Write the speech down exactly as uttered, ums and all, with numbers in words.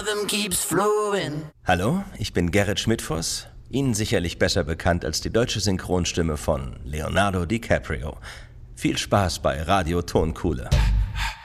rhythm keeps flowing. Hallo, ich bin Gerrit Schmidtfuss, Ihnen sicherlich besser bekannt als die deutsche Synchronstimme von Leonardo DiCaprio. Viel Spaß bei Radio Tonkuhle.